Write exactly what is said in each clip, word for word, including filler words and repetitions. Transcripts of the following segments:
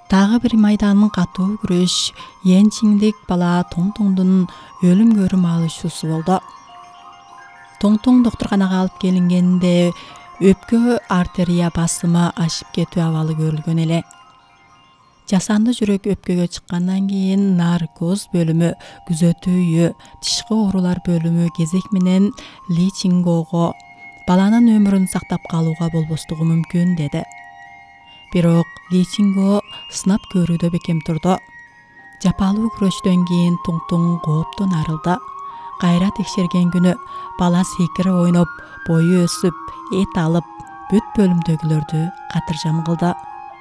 Тағы бір майданның катуу күрөш енчиңдик бала Тоң-Тоңдун өлүм көрүм алышуусу болду. Тоң-Тоң доктурканага алып келингенде өпкө артерия басымы ашып кетүү абалы көрүлгөн эле. Жасанды жүрөк өпкөгө чыккандан кийин наркоз бөлүмү, күзөтүү үйү, тишки оорулар бөлүмү кезек менен Ли Чингого баланын өмүрүн сактап калууга болбостугу мүмкүн деди. Бирок Ли Чинго сынап көрүүдө бекем турду. Жапалуу күрөштөн кийин Тоң-Тоң кооптон арылды. Кайра текшерген күнү бала секирип ойноп, бою өсүп, эт алып, бүт бөлүмдөгүлөрдү катыржам кылды.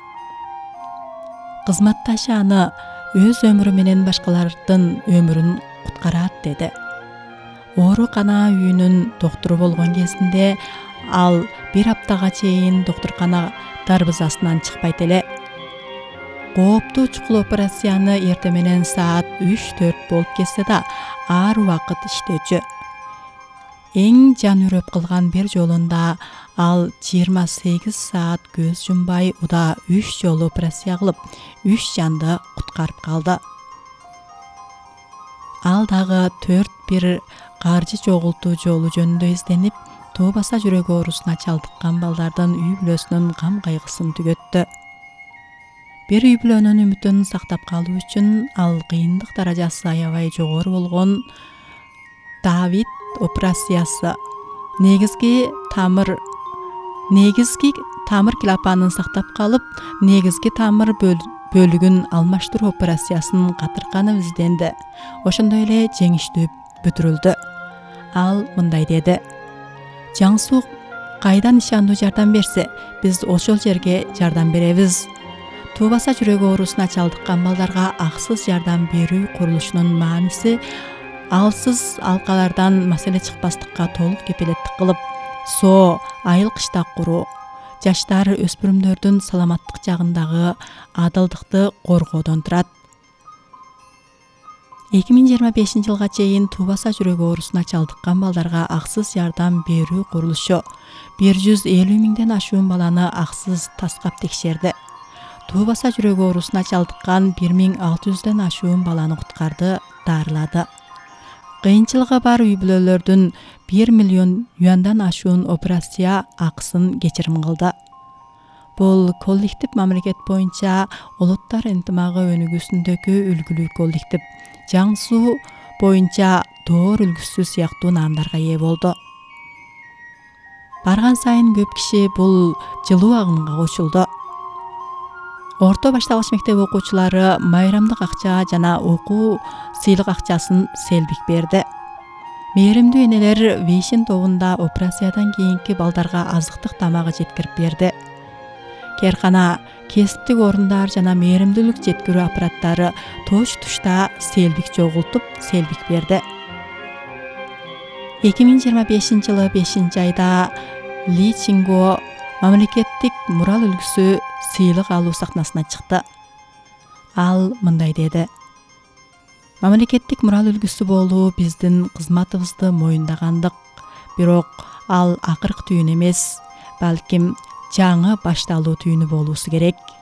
Кызматташы аны өз өмүрү менен башкалардын өмүрүн куткарат деди. Оорукана үйүнүн доктуру болгон кезинде ал бир аптага чейин доктуркана дарбазасынан чыкпайт эле. Кооптуу чукул операцияны эрте менен саат үч төрт болуп кетсе да, ар убакыт иштөөчү. Эң жан үрөп кылган бир жолунда ал жыйырма сегиз саат көз жумбай уда үч жолу операция кылып, үч жанды куткарып калды. Ал дагы төрт бир каржы чогултуу жолу жөнүндө изденип, тоо баса жүрөк оорусуна чалдыккан балдардын үй бүлөсүнүн кам кайгысын түгөттү. Бир үй бүлөнүн үмүтүн сактап калуу үчүн ал кыйындык даражасы аябай жогору болгон Давид операциясы, негизги тамыр негизги тамыр клапанын сактап калып, негизги тамыр бөл, бөлүгүн алмаштыруу операциясын катырканы изденди. Ошондой эле жеңиштүү бүтүрүлдү. Ал мындай деди: Жаңсу кайдан ишандуу жардам берсе, биз ошол жерге жардам беребиз. Тоо баса жүрөк оорусуна чалдыккан балдарга аксыз жардам берүү курулушунун мааниси алсыз алкалардан маселе чыкпастыкка толук кепилеттик кылып, соо, айыл кыштак куруу, жаштар өспүрүмдөрдүн саламаттык жагындагы адалдыкты коргоодон турат. эки миң жыйырма бешинчи жылга чейин тоо баса жүрөк оорусуна чалдыккан балдарга аксыз жардам берүү курулушу бир жүз элүү миңден ашуун баланы аксыз таскап текшерди. Тоо баса жүрөк оорусуна чалдыккан бир миң алты жүздөн ашуун баланы куткарды, дарылады. Кыйынчылыгы бар үй бүлөлөрдүн бир миллион юандан ашуун операция акысын кечирим кылды. Бул коллектив мамлекет боюнча улуттар ынтымагы өнүгүүсүндөгү үлгүлүү коллектив. Жаңсу боюнча доор үлгүсү сыяктуу наамдарга ээ болду. Барган сайын көп киши бул жылуу агымга кошулду. Орто башталгыч мектеп окуучулары майрамдык акча жана окуу сыйлык акчасын селбик берди. Мээримдүү энелер Вишин тобунда операциядан кийинки балдарга азыктык тамагы жеткирип берди. Керкана, кесиптик орундар жана мээримдүүлүк жеткирүү аппараттары тош тушта селбик чогултуп, селбик берди. эки миң жыйырма бешинчи жылы бешинчи айда Ли Чинго мамлекеттик мурал үлгүсү сыйлык алуу сахнасына чыкты. Ал мындай деди: Мамлекеттик мурал үлгүсү болуу биздин кызматыбызды моюндагандык, бирок ал акыркы түйүн эмес, балким жаңы башталуу түйүнү болуусу керек.